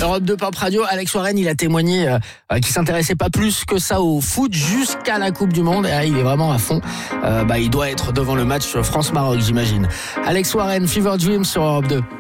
Europe 2 Pop Radio, Alex Warren, il a témoigné qu'il s'intéressait pas plus que ça au foot jusqu'à la Coupe du Monde. Et il est vraiment à fond. Il doit être devant le match France-Maroc, j'imagine. Alex Warren, Fever Dreams sur Europe 2.